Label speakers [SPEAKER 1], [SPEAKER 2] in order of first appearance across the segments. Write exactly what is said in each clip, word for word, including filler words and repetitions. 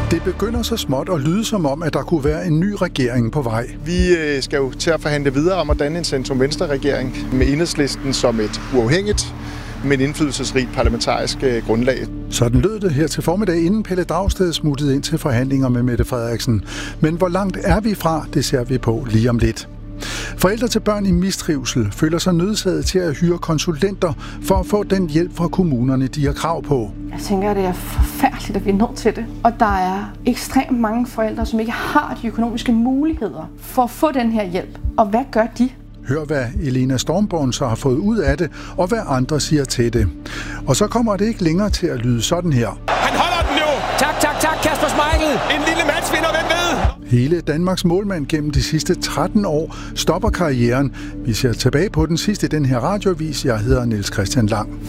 [SPEAKER 1] Det begynder så småt at lyde som om, at der kunne være en ny regering på vej.
[SPEAKER 2] Vi skal jo til at forhandle videre om at danne en centrum-venstre-regering med Enhedslisten som et uafhængigt, men indflydelsesrigt parlamentarisk grundlag.
[SPEAKER 1] Sådan lød det her til formiddag, inden Pelle Dragsted smuttede ind til forhandlinger med Mette Frederiksen. Men hvor langt er vi fra, det ser vi på lige om lidt. Forældre til børn i mistrivsel føler sig nødsaget til at hyre konsulenter for at få den hjælp fra kommunerne, de har krav på.
[SPEAKER 3] Jeg tænker, at det er forfærdeligt, at vi er nødt til det. Og der er ekstremt mange forældre, som ikke har de økonomiske muligheder for at få den her hjælp. Og hvad gør de?
[SPEAKER 1] Hør, hvad Elena Stormborn så har fået ud af det, og hvad andre siger til det. Og så kommer det ikke længere til at lyde sådan her.
[SPEAKER 4] Han holder den jo! Tak, tak, tak, Kasper Schmeichel! En lille matchvinder, hvem ved?
[SPEAKER 1] Hele Danmarks målmand gennem de sidste tretten år stopper karrieren. Vi ser tilbage på den sidste i den her radioavis. Jeg hedder Niels Christian Lang.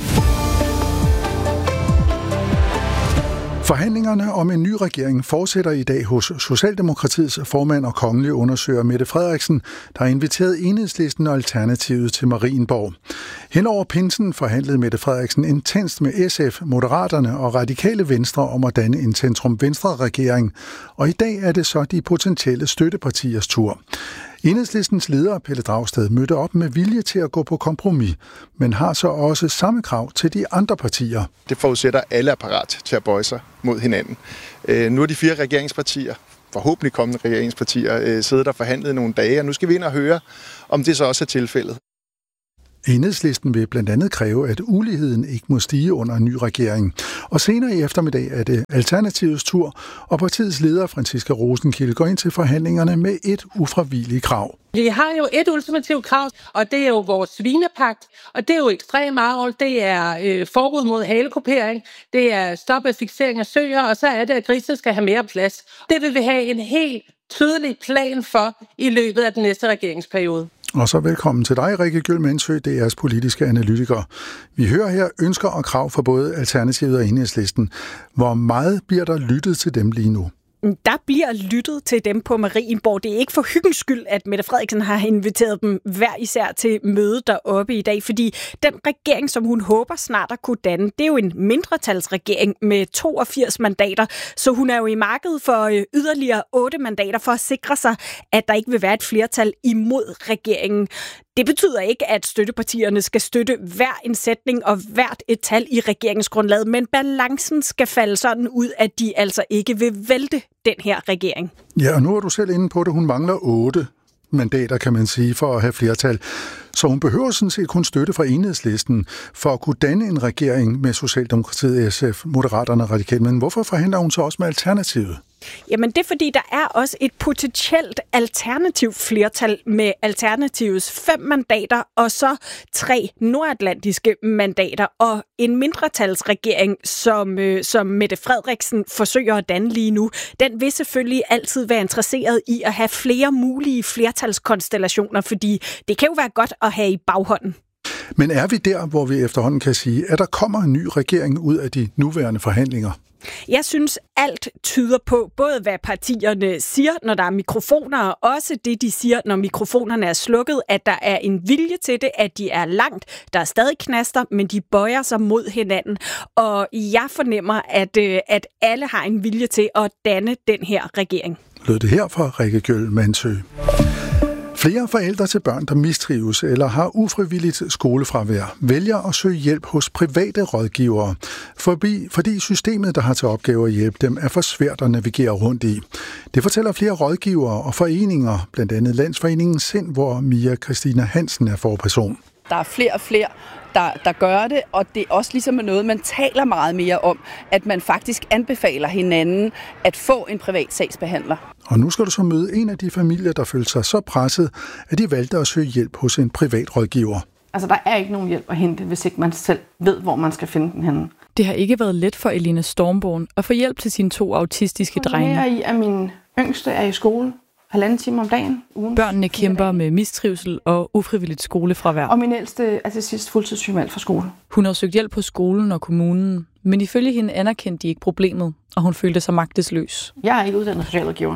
[SPEAKER 1] Forhandlingerne om en ny regering fortsætter i dag hos Socialdemokratiets formand og kongelige undersøger Mette Frederiksen, der har inviteret Enhedslisten og Alternativet til Marienborg. Henover pinsen forhandlede Mette Frederiksen intenst med S F, Moderaterne og Radikale Venstre om at danne en centrum-venstre-regering. Og i dag er det så de potentielle støttepartiers tur. Enhedslistens leder, Pelle Dragsted, mødte op med vilje til at gå på kompromis, men har så også samme krav til de andre partier.
[SPEAKER 2] Det forudsætter, at alle er parat til at bøje sig mod hinanden. Nu er de fire regeringspartier, forhåbentlig kommende regeringspartier, siddet og forhandlet nogle dage, og nu skal vi ind og høre, om det så også er tilfældet.
[SPEAKER 1] Enhedslisten vil blandt andet kræve, at uligheden ikke må stige under en ny regering. Og senere i eftermiddag er det Alternativets tur, og partiets leder, Franciska Rosenkilde, går ind til forhandlingerne med et ufravigeligt krav.
[SPEAKER 5] Vi har jo et ultimativt krav, og det er jo vores svinepagt, og det er jo ekstremt meget. Det er øh, forbud mod halekupering, det er stop af fiksering af søer, og så er det, at grisene skal have mere plads. Det vil vi have en helt tydelig plan for i løbet af den næste regeringsperiode.
[SPEAKER 1] Og så velkommen til dig, Rikke Gjøl Mandsø, D R's politiske analytiker. Vi hører her ønsker og krav for både Alternativet og Enhedslisten. Hvor meget bliver der lyttet til dem lige nu?
[SPEAKER 6] Der bliver lyttet til dem på Marienborg. Det er ikke for hyggens skyld, at Mette Frederiksen har inviteret dem hver især til møde deroppe i dag, fordi den regering, som hun håber snart at kunne danne, det er jo en mindretalsregering med toogfirs mandater, så hun er jo i markedet for yderligere otte mandater for at sikre sig, at der ikke vil være et flertal imod regeringen. Det betyder ikke, at støttepartierne skal støtte hver en sætning og hvert et tal i regeringsgrundlaget, men balancen skal falde sådan ud, at de altså ikke vil vælte den her regering.
[SPEAKER 1] Ja, og nu er du selv inde på det. Hun mangler otte mandater, kan man sige, for at have flertal. Så hun behøver sådan set kun støtte fra Enhedslisten for at kunne danne en regering med Socialdemokratiet, S F, Moderaterne og Radikale. Men hvorfor forhandler hun så også med Alternativet?
[SPEAKER 6] Jamen det er fordi, der er også et potentielt alternativt flertal med Alternativets fem mandater og så tre nordatlantiske mandater og en mindretalsregering, som, øh, som Mette Frederiksen forsøger at danne lige nu. Den vil selvfølgelig altid være interesseret i at have flere mulige flertalskonstellationer, fordi det kan jo være godt at have i baghånden.
[SPEAKER 1] Men er vi der, hvor vi efterhånden kan sige, at der kommer en ny regering ud af de nuværende forhandlinger?
[SPEAKER 6] Jeg synes, alt tyder på, både hvad partierne siger, når der er mikrofoner, og også det, de siger, når mikrofonerne er slukket, at der er en vilje til det, at de er langt. Der er stadig knaster, men de bøjer sig mod hinanden. Og jeg fornemmer, at, at alle har en vilje til at danne den her regering.
[SPEAKER 1] Lød det her fra Rikke Gjøl Mandsø. Flere forældre til børn, der mistrives eller har ufrivilligt skolefravær, vælger at søge hjælp hos private rådgivere, forbi, fordi systemet, der har til opgave at hjælpe dem, er for svært at navigere rundt i. Det fortæller flere rådgivere og foreninger, blandt andet Landsforeningen Sind, hvor Mia Christina Hansen er forperson.
[SPEAKER 7] Der er flere og flere, der, der gør det, og det er også ligesom noget, man taler meget mere om, at man faktisk anbefaler hinanden at få en privat sagsbehandler.
[SPEAKER 1] Og nu skal du så møde en af de familier, der følte sig så presset, at de valgte at søge hjælp hos en privat rådgiver.
[SPEAKER 3] Altså, der er ikke nogen hjælp at hente, hvis ikke man selv ved, hvor man skal finde den henne.
[SPEAKER 8] Det har ikke været let for Elena Stormborn at få hjælp til sine to autistiske drenge.
[SPEAKER 3] Jeg er i, at min yngste er i skole halvanden time om dagen. Ugen.
[SPEAKER 8] Børnene kæmper med mistrivsel og ufrivilligt skolefravær.
[SPEAKER 3] Og min ældste er til sidst fuldtidssygemeldt fra skole.
[SPEAKER 8] Hun har søgt hjælp på skolen og kommunen, men ifølge hende anerkendte de ikke problemet, og hun følte sig magtesløs.
[SPEAKER 3] Jeg er ikke uddannet socialrådgiver.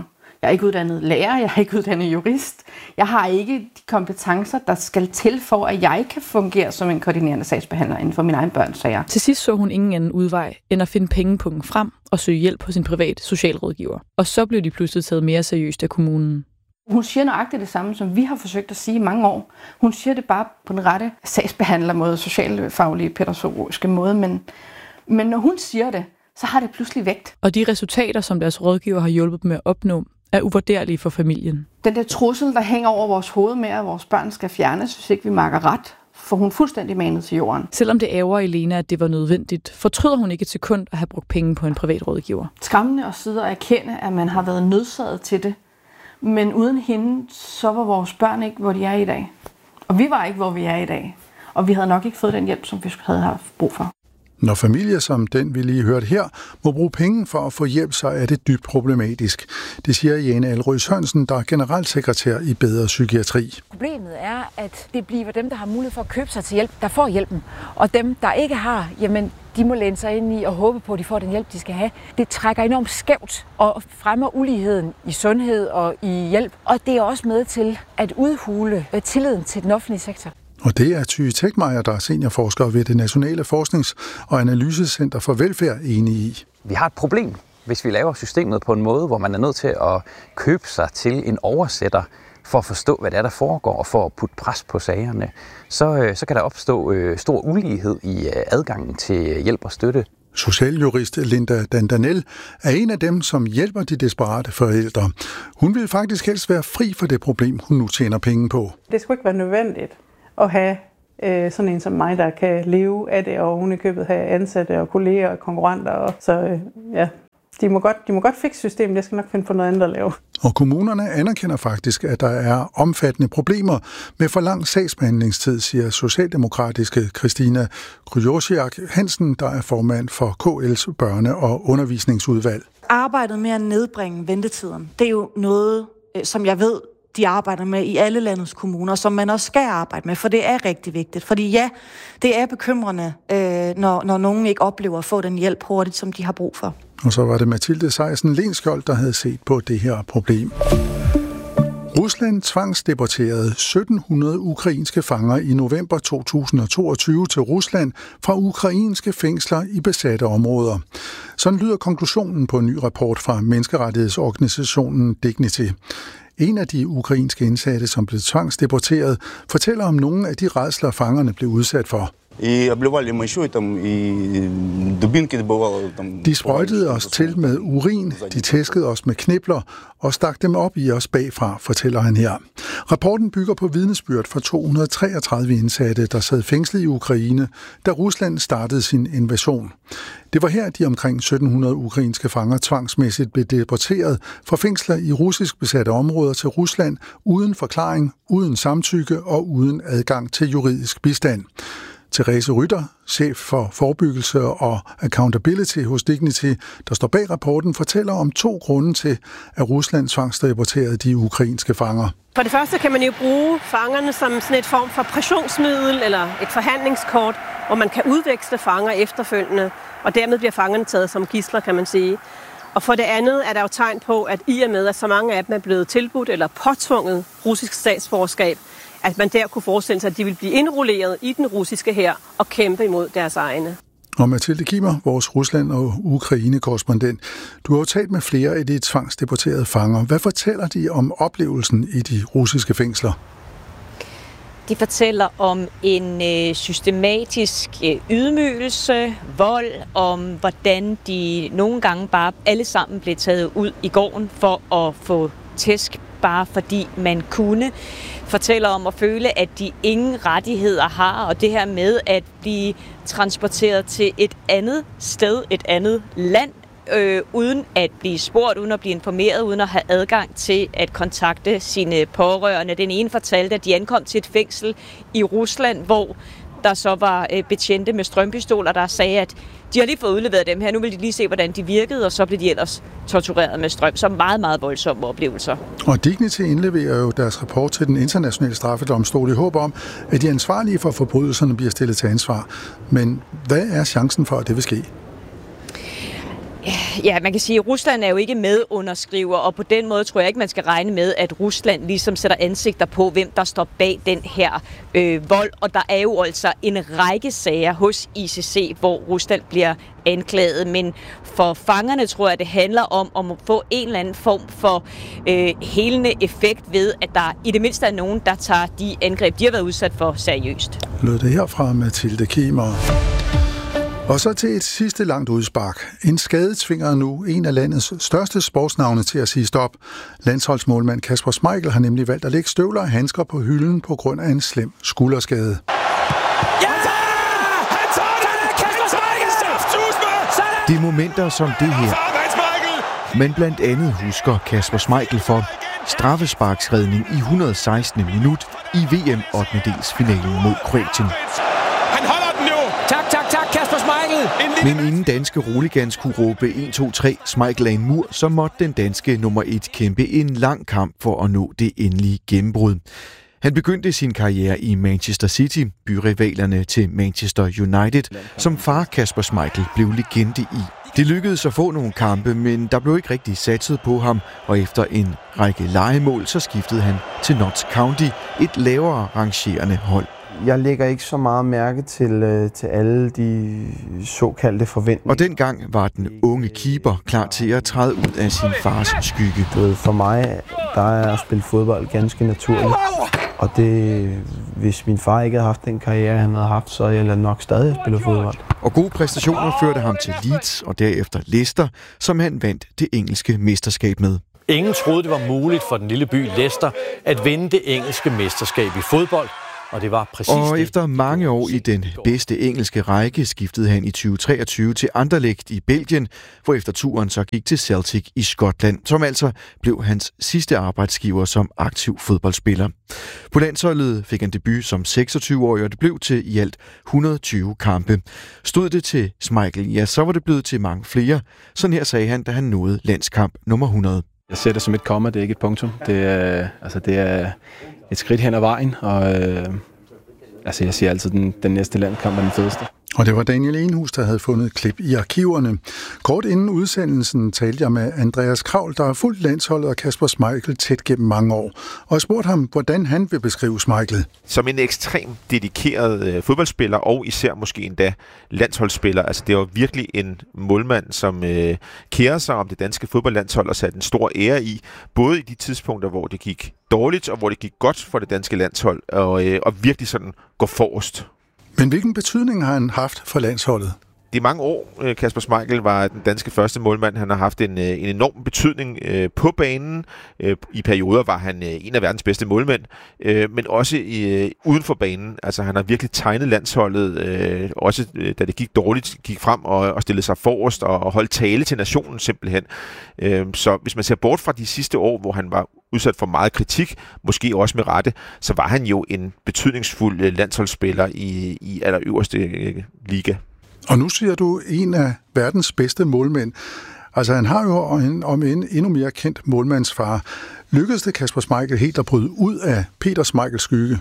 [SPEAKER 3] Jeg er ikke uddannet lærer, jeg er ikke uddannet jurist. Jeg har ikke de kompetencer, der skal til for, at jeg kan fungere som en koordinerende sagsbehandler inden for mine egne børns sager.
[SPEAKER 8] Til sidst så hun ingen anden udvej, end at finde pengepunkten frem og søge hjælp hos en privat socialrådgiver. Og så blev de pludselig taget mere seriøst af kommunen.
[SPEAKER 3] Hun siger nøjagtigt det samme, som vi har forsøgt at sige i mange år. Hun siger det bare på den rette sagsbehandlermåde, socialfaglige, pædagogiske måde, men, men når hun siger det, så har det pludselig vægt.
[SPEAKER 8] Og de resultater, som deres rådgiver har hjulpet dem med at opnå, er uvurderlige for familien.
[SPEAKER 3] Den der trussel, der hænger over vores hoved med, at vores børn skal fjernes, hvis ikke vi makker ret, får hun fuldstændig manet til jorden.
[SPEAKER 8] Selvom det ærger Elena, at det var nødvendigt, fortryder hun ikke et sekund at have brugt penge på en privat rådgiver.
[SPEAKER 3] Skræmmende at sidde og erkende, at man har været nødsaget til det. Men uden hende, så var vores børn ikke, hvor de er i dag. Og vi var ikke, hvor vi er i dag. Og vi havde nok ikke fået den hjælp, som vi havde haft brug for.
[SPEAKER 1] Når familier som den, vi lige hørte her, må bruge penge for at få hjælp, så er det dybt problematisk. Det siger Jane Alrøs Sørensen, der er generalsekretær i Bedre Psykiatri.
[SPEAKER 9] Problemet er, at det bliver dem, der har mulighed for at købe sig til hjælp, der får hjælpen. Og dem, der ikke har, jamen, de må læne sig ind i og håbe på, at de får den hjælp, de skal have. Det trækker enormt skævt og fremmer uligheden i sundhed og i hjælp. Og det er også med til at udhule tilliden til den offentlige sektor.
[SPEAKER 1] Og det er Thy Tegmeier, der er seniorforsker ved det Nationale Forsknings- og Analysecenter for Velfærd, enig i.
[SPEAKER 10] Vi har et problem, hvis vi laver systemet på en måde, hvor man er nødt til at købe sig til en oversætter for at forstå, hvad det er, der foregår, og for at putte pres på sagerne. Så, så kan der opstå øh, stor ulighed i øh, adgangen til hjælp og støtte.
[SPEAKER 1] Socialjurist Linda Dandanel er en af dem, som hjælper de desperate forældre. Hun vil faktisk helst være fri for det problem, hun nu tjener penge på.
[SPEAKER 11] Det skulle ikke være nødvendigt at have øh, sådan en som mig, der kan leve af det, og oven i købet have ansatte og kolleger og konkurrenter. Og, så øh, ja, de må, godt, de må godt fikse systemet, jeg skal nok finde på noget andet at lave.
[SPEAKER 1] Og kommunerne anerkender faktisk, at der er omfattende problemer med for lang sagsbehandlingstid, siger socialdemokratiske Christina Kryjosiak Hansen, der er formand for K L's børne- og undervisningsudvalg.
[SPEAKER 12] Arbejdet med at nedbringe ventetiden, det er jo noget, som jeg ved, de arbejder med i alle landets kommuner, som man også skal arbejde med, for det er rigtig vigtigt. Fordi ja, det er bekymrende, øh, når, når nogen ikke oplever at få den hjælp hurtigt, som de har brug for.
[SPEAKER 1] Og så var det Mathilde Seisen Lenskjold, der havde set på det her problem. Rusland tvangsdeporterede sytten hundrede ukrainske fanger i november to tusind og toogtyve til Rusland fra ukrainske fængsler i besatte områder. Sådan lyder konklusionen på en ny rapport fra menneskerettighedsorganisationen Dignity. En af de ukrainske indsatte, som blev tvangsdeporteret, fortæller om nogle af de rædsler, fangerne blev udsat for. De sprøjtede os til med urin, de tæskede os med knibler og stak dem op i os bagfra, fortæller han her. Rapporten bygger på vidnesbyrd fra to hundrede og treogtredive indsatte, der sad fængslet i Ukraine, da Rusland startede sin invasion. Det var her, de omkring sytten hundrede ukrainske fanger tvangsmæssigt blev deporteret fra fængsler i russisk besatte områder til Rusland uden forklaring, uden samtykke og uden adgang til juridisk bistand. Therese Rytter, chef for forebyggelse og accountability hos Dignity, der står bag rapporten, fortæller om to grunde til, at Rusland tvangsdeporterede de ukrainske fanger.
[SPEAKER 13] For det første kan man jo bruge fangerne som sådan et form for pressionsmiddel eller et forhandlingskort, hvor man kan udveksle fanger efterfølgende, og dermed bliver fangerne taget som gidsler, kan man sige. Og for det andet er der jo tegn på, at i og med, at så mange af dem er blevet tilbudt eller påtvunget russisk statsborgerskab, at man der kunne forestille sig, at de ville blive indrulleret i den russiske hær og kæmpe imod deres egne.
[SPEAKER 1] Og Mathilde Kimmer, vores Rusland- og Ukraine-korrespondent, du har jo talt med flere af de tvangsdeporterede fanger. Hvad fortæller de om oplevelsen i de russiske fængsler?
[SPEAKER 14] De fortæller om en øh, systematisk øh, ydmygelse, vold, om hvordan de nogle gange bare alle sammen blev taget ud i gården for at få tæsk, bare fordi man kunne. Fortæller om at føle, at de ingen rettigheder har, og det her med at blive transporteret til et andet sted, et andet land, øh, uden at blive spurgt, uden at blive informeret, uden at have adgang til at kontakte sine pårørende. Den ene fortalte, at de ankom til et fængsel i Rusland, hvor der så var øh, betjente med strømpistoler, der sagde, at de har lige fået udleveret dem her, nu vil de lige se, hvordan de virkede, og så blev de ellers tortureret med strøm. Så meget, meget voldsomme oplevelser. Og
[SPEAKER 1] Dignity indleverer jo deres rapport til den internationale straffedomstol i håb om, at de ansvarlige for forbrydelserne bliver stillet til ansvar. Men hvad er chancen for, at det vil ske?
[SPEAKER 14] Ja, man kan sige, at Rusland er jo ikke medunderskriver, og på den måde tror jeg ikke, man skal regne med, at Rusland ligesom sætter ansigter på, hvem der står bag den her øh, vold. Og der er jo altså en række sager hos I C C, hvor Rusland bliver anklaget. Men for fangerne tror jeg, det handler om, om at få en eller anden form for øh, helende effekt ved, at der i det mindste er nogen, der tager de angreb, de har været udsat for, seriøst.
[SPEAKER 1] Lød det herfra Mathilde Kiemer. Og så til et sidste langt udspark. En skade tvinger nu en af landets største sportsnavne til at sige stop. Landsholdsmålmand Kasper Schmeichel har nemlig valgt at lægge støvler og handsker på hylden på grund af en slem skulderskade.
[SPEAKER 15] Det er momenter som det her. Men blandt andet husker Kasper Schmeichel for straffesparksredning i et hundrede og sekstende minut i V M ottendedelsfinalen mod Kroatien.
[SPEAKER 4] Han holder den nu. Tak, tak, tak, Kasper Schmeichel.
[SPEAKER 15] Men inden danske roligans kunne råbe en to tre Schmeichel af en mur, så måtte den danske nummer et kæmpe en lang kamp for at nå det endelige gennembrud. Han begyndte sin karriere i Manchester City, byrivalerne til Manchester United, som far Kasper Schmeichel blev legende i. Det lykkedes at få nogle kampe, men der blev ikke rigtig satset på ham, og efter en række lejemål, så skiftede han til Notts County, et lavere rangerende hold.
[SPEAKER 16] Jeg lægger ikke så meget mærke til, til alle de såkaldte forventninger.
[SPEAKER 15] Og dengang var den unge keeper klar til at træde ud af sin fars skygge.
[SPEAKER 16] For mig der er at spille fodbold ganske naturligt. Og det, hvis min far ikke havde haft den karriere, han havde haft, så havde jeg nok stadig spillet fodbold.
[SPEAKER 15] Og gode præstationer førte ham til Leeds og derefter Leicester, som han vandt det engelske mesterskab med.
[SPEAKER 17] Ingen troede, det var muligt for den lille by Leicester at vinde det engelske mesterskab i fodbold. Og det var præcis
[SPEAKER 15] og
[SPEAKER 17] det.
[SPEAKER 15] Efter mange år i den bedste engelske række, skiftede han i tyve treogtyve til Anderlecht i Belgien, hvorefter turen så gik til Celtic i Skotland, som altså blev hans sidste arbejdsgiver som aktiv fodboldspiller. På landsholdet fik han debut som seksogtyve-årig, og det blev til i alt et hundrede og tyve kampe. Stod det til Schmeichel, ja, så var det blevet til mange flere. Sådan her sagde han, da han nåede landskamp nummer hundrede.
[SPEAKER 18] Jeg ser det som et komma, det er ikke et punktum. Det er, altså, det er et skridt hen ad vejen, og øh, altså, jeg siger altid, at den, den næste landskamp er den fedeste.
[SPEAKER 1] Og det var Daniel Enhus, der havde fundet et klip i arkiverne. Kort inden udsendelsen talte jeg med Andreas Kravl, der har fulgt landsholdet og Kasper Schmeichel tæt gennem mange år, og spurgte ham, hvordan han vil beskrive Schmeichel.
[SPEAKER 19] Som en ekstremt dedikeret øh, fodboldspiller, og især måske endda landsholdsspiller. Altså, det var virkelig en målmand, som øh, kærer sig om det danske fodboldlandshold og satte en stor ære i, både i de tidspunkter, hvor det gik dårligt, og hvor det gik godt for det danske landshold, og, øh, og virkelig sådan gå forrest.
[SPEAKER 1] Men hvilken betydning har han haft for landsholdet?
[SPEAKER 19] I mange år, Kasper Schmeichel var den danske første målmand. Han har haft en, en enorm betydning på banen. I perioder var han en af verdens bedste målmænd, men også i, uden for banen. Altså, han har virkelig tegnet landsholdet, også da det gik dårligt, gik frem og, og stillede sig forrest og, og holdt tale til nationen simpelthen. Så hvis man ser bort fra de sidste år, hvor han var udsat for meget kritik, måske også med rette, så var han jo en betydningsfuld landsholdsspiller i, i allerøverste liga.
[SPEAKER 1] Og nu siger du en af verdens bedste målmænd. Altså han har jo en, om en endnu mere kendt målmandsfar. Lykkedes det Kasper Schmeichel helt at bryde ud af Peter Schmeichels skygge?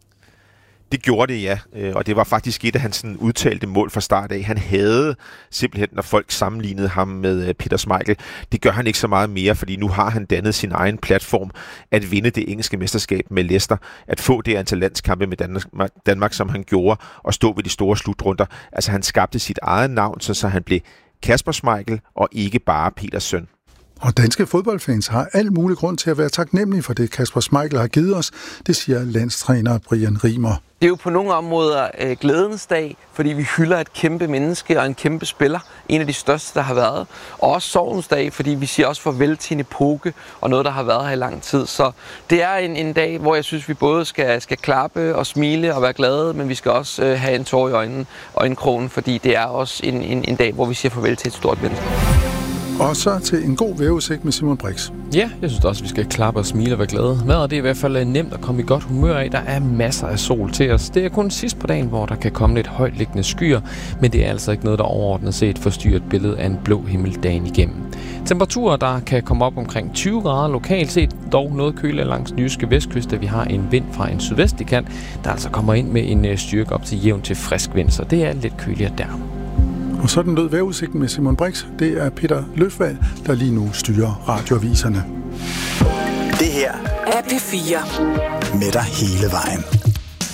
[SPEAKER 19] Det gjorde det, ja. Og det var faktisk et af hans sådan, udtalte mål fra start af. Han havde simpelthen, når folk sammenlignede ham med Peter Schmeichel, det gør han ikke så meget mere, fordi nu har han dannet sin egen platform at vinde det engelske mesterskab med Leicester, at få det antal landskampe med Danmark, Danmark, som han gjorde, og stå ved de store slutrunder. Altså han skabte sit eget navn, så, så han blev Kasper Schmeichel og ikke bare Peters søn.
[SPEAKER 1] Og danske fodboldfans har al mulig grund til at være taknemmelige for det, Kasper Schmeichel har givet os, det siger landstræner Brian Riemer.
[SPEAKER 20] Det er jo på nogle områder øh, glædens dag, fordi vi hylder et kæmpe menneske og en kæmpe spiller. En af de største, der har været. Og også sorgens dag, fordi vi siger også farvel til en epoke og noget, der har været her i lang tid. Så det er en, en dag, hvor jeg synes, vi både skal, skal klappe og smile og være glade, men vi skal også øh, have en tår i øjnene, øjenkrogen, fordi det er også en, en, en dag, hvor vi siger farvel til et stort menneske.
[SPEAKER 1] Og så til en god vejrudsigt med Simon Brix.
[SPEAKER 21] Ja, jeg synes også, vi skal klappe og smile og være glade. Vejret det er i hvert fald nemt at komme i godt humør af. Der er masser af sol til os. Det er kun sidst på dagen, hvor der kan komme lidt højtliggende skyer, men det er altså ikke noget, der overordnet set forstyrrer et billede af en blå himmel dagen igennem. Temperaturer, der kan komme op omkring tyve grader lokalt set, dog noget køligere langs den jyske vestkyst, da vi har en vind fra en sydvestlig kant, der altså kommer ind med en styrke op til jævn til frisk vind, så det er lidt køligere der.
[SPEAKER 1] Og sådan lød vejrudsigten med Simon Brix. Det er Peter Løfvald, der lige nu styrer radioaviserne.
[SPEAKER 2] Det her er P fire med dig hele vejen.